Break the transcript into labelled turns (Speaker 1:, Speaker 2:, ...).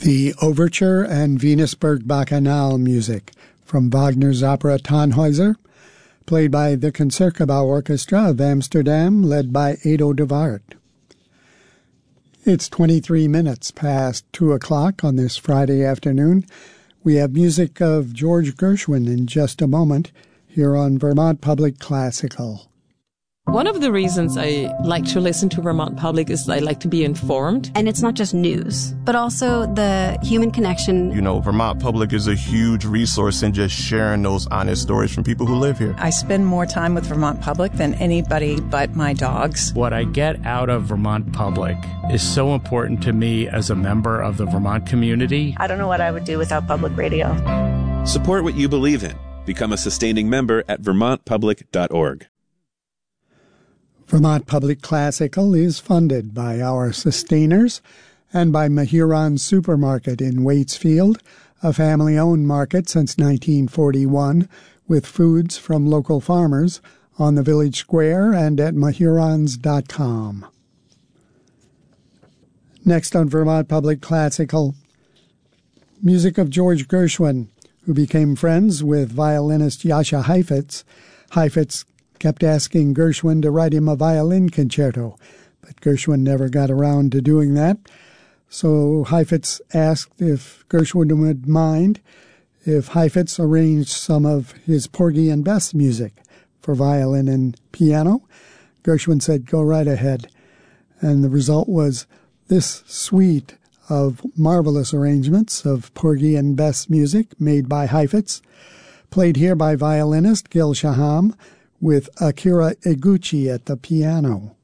Speaker 1: The Overture and Venusberg Bacchanal music from Wagner's opera Tannhäuser, played by the Concertgebouw Orchestra of Amsterdam, led by Edo de Waard. It's 23 minutes past 2 o'clock on this Friday afternoon. We have music of George Gershwin in just a moment here on Vermont Public Classical.
Speaker 2: One of the reasons I like to listen to Vermont Public is I like to be informed.
Speaker 3: And it's not just news, but also the human connection.
Speaker 4: You know, Vermont Public is a huge resource in just sharing those honest stories from people who live here.
Speaker 5: I spend more time with Vermont Public than anybody but my dogs.
Speaker 6: What I get out of Vermont Public is so important to me as a member of the Vermont community.
Speaker 7: I don't know what I would do without public radio.
Speaker 8: Support what you believe in. Become a sustaining member at vermontpublic.org.
Speaker 1: Vermont Public Classical is funded by our sustainers and by Mahuron Supermarket in Waitsfield, a family-owned market since 1941, with foods from local farmers on the village square and at mahurons.com. Next on Vermont Public Classical, music of George Gershwin, who became friends with violinist Jascha Heifetz. Heifetz kept asking Gershwin to write him a violin concerto, but Gershwin never got around to doing that. So Heifetz asked if Gershwin would mind if Heifetz arranged some of his Porgy and Bess music for violin and piano. Gershwin said, "Go right ahead." And the result was this suite of marvelous arrangements of Porgy and Bess music made by Heifetz, played here by violinist Gil Shaham, with Akira Eguchi at the piano.